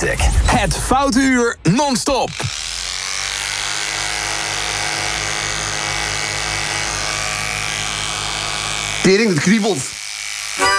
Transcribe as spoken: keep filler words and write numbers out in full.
Classic. Het Foute Uur non-stop. Tering, het kriebelt.